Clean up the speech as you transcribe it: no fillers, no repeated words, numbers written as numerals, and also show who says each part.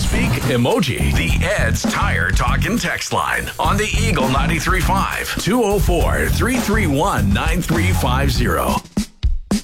Speaker 1: Speak emoji. The Ed's Tire Talk and Text line on the Eagle 93.5 204-331-9350.